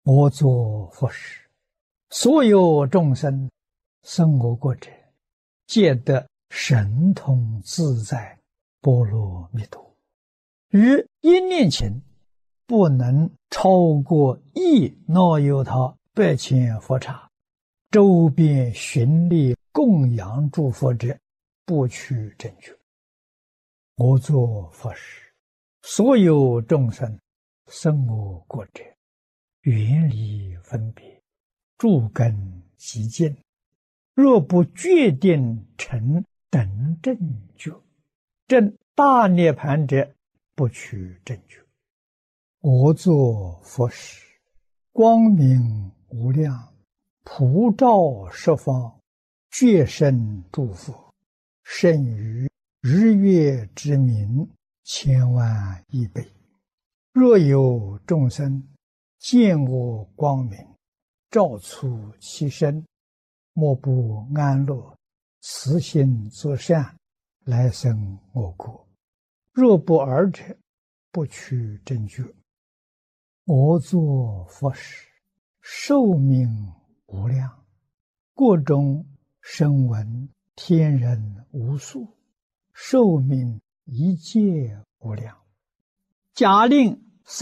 我作佛时，所有众生生我国者，皆得神通自在波罗蜜多。于一念前，不能超过一那由他百千佛刹，周边寻历供养诸佛者，不取正觉。我作佛时，所有众生生我国者，远离分别，诸根极净，若不决定成等正觉，证大涅盘者，不取正觉。我作佛时，光明无量，普照十方，觉生诸佛，胜于日月之明千万亿倍。若有众生见我光明，照出其身，莫不安乐，慈心作善，来生我国。若不尔者，不取正觉。我作佛时，寿命无量，国中声闻天人无数，寿命一切无量。假令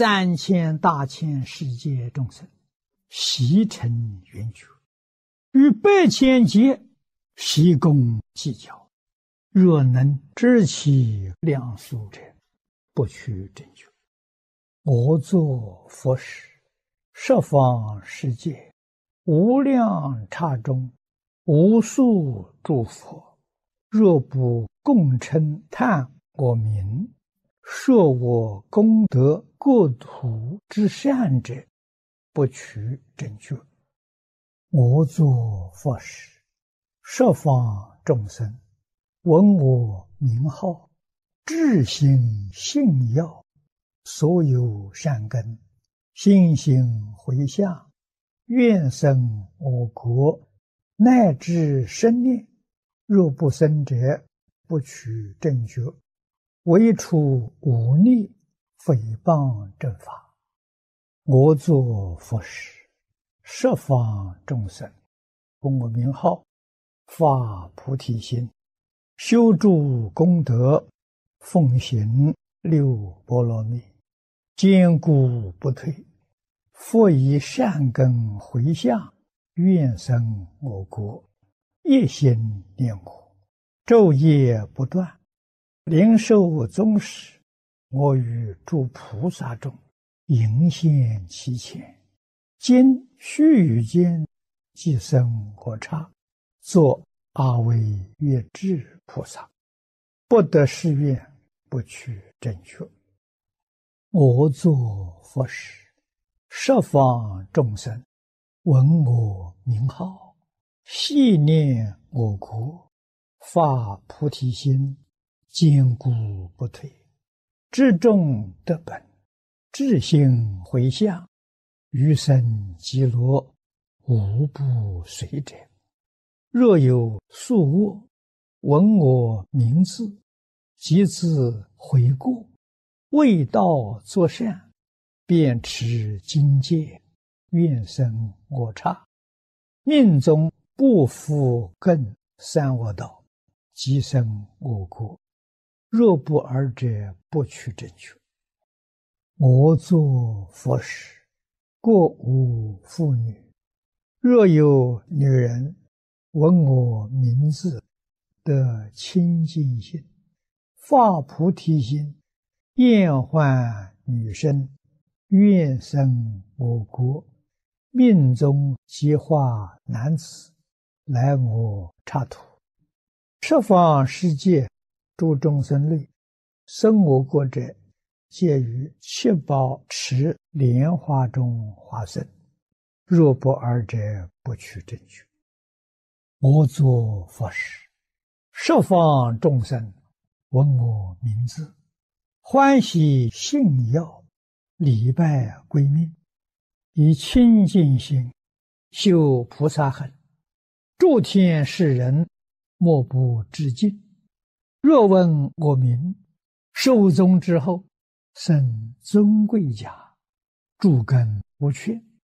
3000大千世界众生悉成圆觉，于百千劫悉共计较，若能知其量数者，不取正觉。我作佛时，十方世界无量刹中，无数诸佛，若不共称叹我名，说我功德国土之善者，不取正觉。我作佛时，十方众生闻我名号，至心信要，所有善根心行回向，愿生我国，乃至生念，若不生者，不取正觉。唯除忤逆诽谤正法。我作佛时，十方众生闻我名号，发菩提心，修诸功德，奉行六波罗蜜，坚固不退，复以善根回向，愿生我国，一心念我，昼夜不断，灵寿终时，我与诸菩萨中迎现其前，今须臾间即生我刹，作阿惟越致菩萨，不得誓愿，不取正觉。我作佛时，十方众生闻我名号，系念我国，发菩提心，坚固不退，至众得本，至心回向，余生极乐，无不随者。若有宿卧，闻我名字，即自悔过，为道作善，便持经戒，愿生我刹，命中不复更三恶道，即生我国。若不尔者，不取正觉。我作佛时，国无妇女，若有女人闻我名字，得清净心，发菩提心，厌患女身，愿生我国，命中即化男子，来我刹土。十方世界诸众生类，生我国者，皆于七宝池莲花中化身。若不尔者，不取正觉。我作佛时，十方众生闻我名字，欢喜信要，礼拜归命，以清净心修菩萨行，诸天世人莫不致敬。若闻我名，寿终之后，生尊贵家，诸根无缺，